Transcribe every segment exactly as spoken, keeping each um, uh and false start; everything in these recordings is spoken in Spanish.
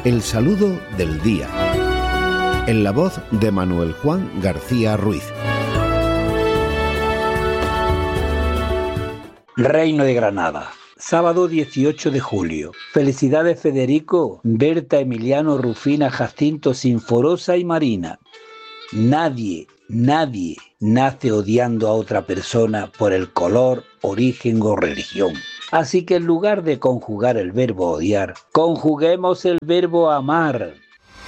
El saludo del día. En la voz de Manuel Juan García Ruiz. Reino de Granada. Sábado dieciocho de julio. Felicidades Federico, Berta, Emiliano, Rufina, Jacinto, Sinforosa y Marina. Nadie, nadie nace odiando a otra persona por el color, origen o religión. Así que en lugar de conjugar el verbo odiar, conjuguemos el verbo amar.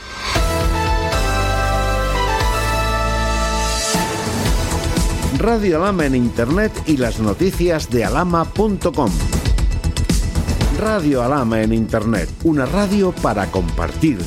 Radio Alhama en Internet y las noticias de alhama punto com. Radio Alhama en Internet, una radio para compartir.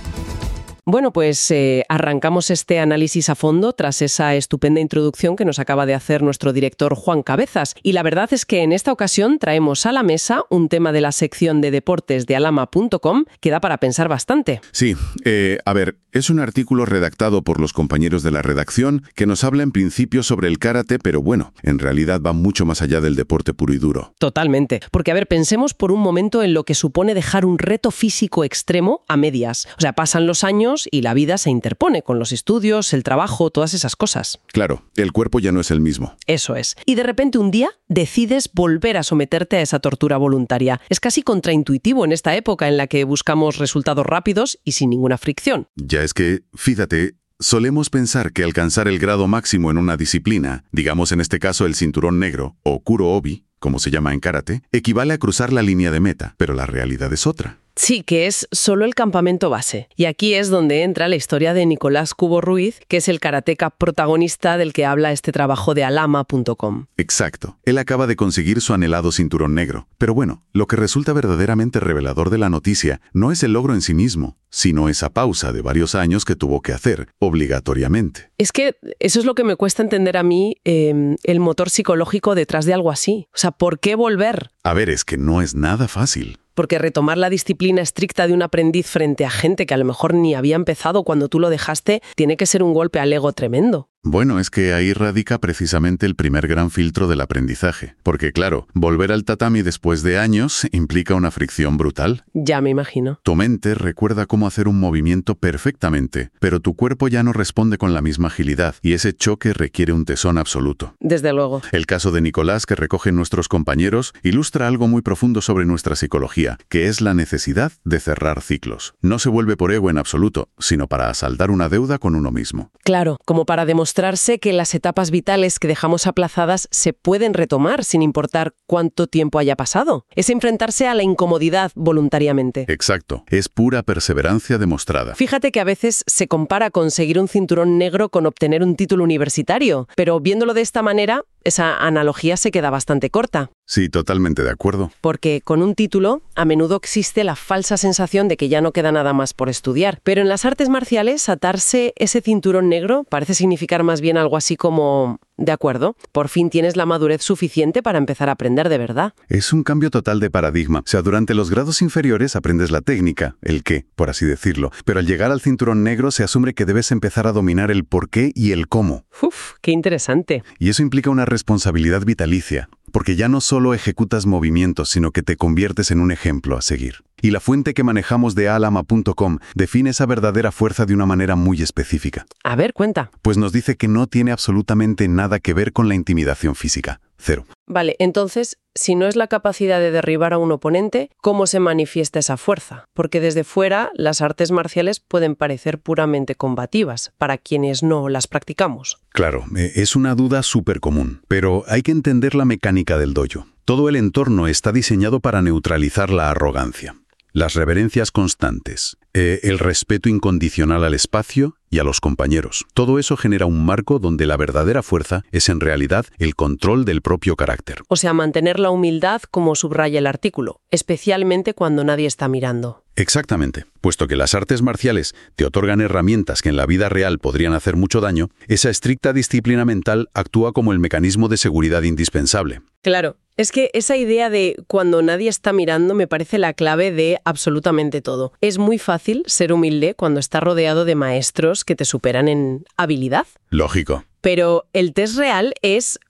Bueno, pues eh, arrancamos este análisis a fondo tras esa estupenda introducción que nos acaba de hacer nuestro director Juan Cabezas. Y la verdad es que en esta ocasión traemos a la mesa un tema de la sección de deportes de alhama punto com que da para pensar bastante. Sí, eh, a ver, es un artículo redactado por los compañeros de la redacción que nos habla en principio sobre el karate, pero bueno, en realidad va mucho más allá del deporte puro y duro. Totalmente. Porque, a ver, pensemos por un momento en lo que supone dejar un reto físico extremo a medias. O sea, pasan los años y la vida se interpone con los estudios, el trabajo, todas esas cosas. Claro, el cuerpo ya no es el mismo. Eso es. Y de repente un día decides volver a someterte a esa tortura voluntaria. Es casi contraintuitivo en esta época en la que buscamos resultados rápidos y sin ninguna fricción. Ya es que, fíjate, solemos pensar que alcanzar el grado máximo en una disciplina, digamos en este caso el cinturón negro o kuro-obi, como se llama en karate, equivale a cruzar la línea de meta, pero la realidad es otra. Sí, que es solo el campamento base. Y aquí es donde entra la historia de Nicolás Cubo Ruiz, que es el karateca protagonista del que habla este trabajo de alhama punto com. Exacto. Él acaba de conseguir su anhelado cinturón negro. Pero bueno, lo que resulta verdaderamente revelador de la noticia no es el logro en sí mismo, sino esa pausa de varios años que tuvo que hacer, obligatoriamente. Es que eso es lo que me cuesta entender a mí, eh, el motor psicológico detrás de algo así. O sea, ¿por qué volver? A ver, es que no es nada fácil. Porque retomar la disciplina estricta de un aprendiz frente a gente que a lo mejor ni había empezado cuando tú lo dejaste, tiene que ser un golpe al ego tremendo. Bueno, es que ahí radica precisamente el primer gran filtro del aprendizaje. Porque claro, volver al tatami después de años implica una fricción brutal. Ya me imagino. Tu mente recuerda cómo hacer un movimiento perfectamente, pero tu cuerpo ya no responde con la misma agilidad y ese choque requiere un tesón absoluto. Desde luego. El caso de Nicolás, que recogen nuestros compañeros, ilustra algo muy profundo sobre nuestra psicología, que es la necesidad de cerrar ciclos. No se vuelve por ego en absoluto, sino para saldar una deuda con uno mismo. Claro, como para demostrar Mostrarse que las etapas vitales que dejamos aplazadas se pueden retomar sin importar cuánto tiempo haya pasado. Es enfrentarse a la incomodidad voluntariamente. Exacto. Es pura perseverancia demostrada. Fíjate que a veces se compara conseguir un cinturón negro con obtener un título universitario, pero viéndolo de esta manera, esa analogía se queda bastante corta. Sí, totalmente de acuerdo. Porque con un título, a menudo existe la falsa sensación de que ya no queda nada más por estudiar. Pero en las artes marciales, atarse ese cinturón negro parece significar más bien algo así como: de acuerdo, por fin tienes la madurez suficiente para empezar a aprender de verdad. Es un cambio total de paradigma. O sea, durante los grados inferiores aprendes la técnica, el qué, por así decirlo. Pero al llegar al cinturón negro se asume que debes empezar a dominar el por qué y el cómo. Uf, qué interesante. Y eso implica una responsabilidad vitalicia, porque ya no solo ejecutas movimientos, sino que te conviertes en un ejemplo a seguir. Y la fuente que manejamos de alhama punto com define esa verdadera fuerza de una manera muy específica. A ver, cuenta. Pues nos dice que no tiene absolutamente nada que ver con la intimidación física. Cero. Vale, entonces, si no es la capacidad de derribar a un oponente, ¿cómo se manifiesta esa fuerza? Porque desde fuera, las artes marciales pueden parecer puramente combativas, para quienes no las practicamos. Claro, es una duda súper común, pero hay que entender la mecánica del dojo. Todo el entorno está diseñado para neutralizar la arrogancia. Las reverencias constantes, eh, el respeto incondicional al espacio y a los compañeros. Todo eso genera un marco donde la verdadera fuerza es en realidad el control del propio carácter. O sea, mantener la humildad como subraya el artículo, especialmente cuando nadie está mirando. Exactamente. Puesto que las artes marciales te otorgan herramientas que en la vida real podrían hacer mucho daño, esa estricta disciplina mental actúa como el mecanismo de seguridad indispensable. Claro. Es que esa idea de cuando nadie está mirando me parece la clave de absolutamente todo. Es muy fácil ser humilde cuando estás rodeado de maestros que te superan en habilidad. Lógico. Pero el test real es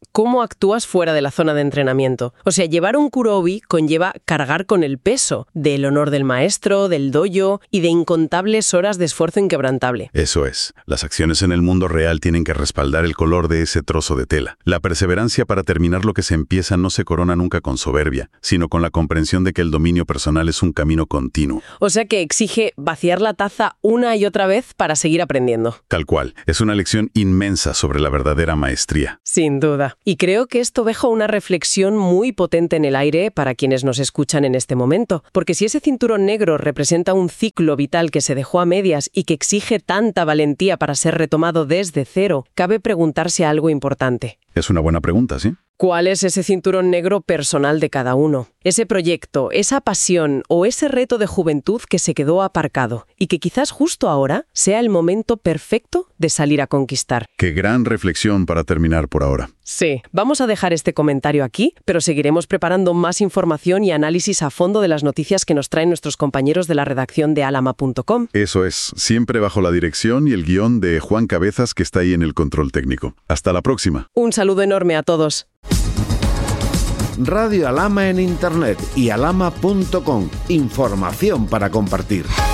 cómo actúas fuera de la zona de entrenamiento. O sea, llevar un kurobi conlleva cargar con el peso del honor del maestro, del dojo y de incontables horas de esfuerzo inquebrantable. Eso es. Las acciones en el mundo real tienen que respaldar el color de ese trozo de tela. La perseverancia para terminar lo que se empieza no se corona nunca con soberbia, sino con la comprensión de que el dominio personal es un camino continuo. O sea que exige vaciar la taza una y otra vez para seguir aprendiendo. Tal cual. Es una lección inmensa sobre la verdadera maestría. Sin duda. Y creo que esto deja una reflexión muy potente en el aire para quienes nos escuchan en este momento. Porque si ese cinturón negro representa un ciclo vital que se dejó a medias y que exige tanta valentía para ser retomado desde cero, cabe preguntarse algo importante. Es una buena pregunta, ¿sí? ¿Cuál es ese cinturón negro personal de cada uno? Ese proyecto, esa pasión o ese reto de juventud que se quedó aparcado y que quizás justo ahora sea el momento perfecto de salir a conquistar. Qué gran reflexión para terminar por ahora. Sí, vamos a dejar este comentario aquí, pero seguiremos preparando más información y análisis a fondo de las noticias que nos traen nuestros compañeros de la redacción de alama punto com. Eso es, siempre bajo la dirección y el guión de Juan Cabezas, que está ahí en el control técnico. Hasta la próxima. Un saludo enorme a todos. Radio Alama en Internet y alama punto com. Información para compartir.